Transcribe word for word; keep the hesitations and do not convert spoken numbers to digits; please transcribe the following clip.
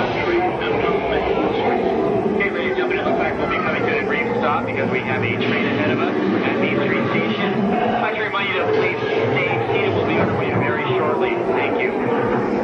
Okay, ladies and gentlemen, it looks like we'll be coming to a brief stop because we have a train ahead of us at Main Street Station. I'd like to remind you